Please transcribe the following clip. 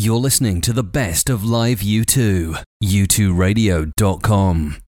You're listening to the best of live U2. U2Radio.com.